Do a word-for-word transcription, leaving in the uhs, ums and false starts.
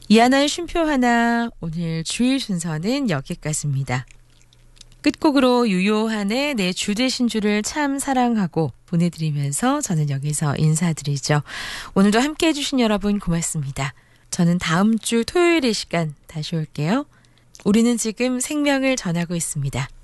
이하나의 쉼표 하나, 오늘 주일 순서는 여기까지입니다. 끝곡으로 유요한의 내 주 되신 주를 참 사랑하고 보내드리면서 저는 여기서 인사드리죠. 오늘도 함께해 주신 여러분 고맙습니다. 저는 다음 주 토요일 이 시간 다시 올게요. 우리는 지금 생명을 전하고 있습니다.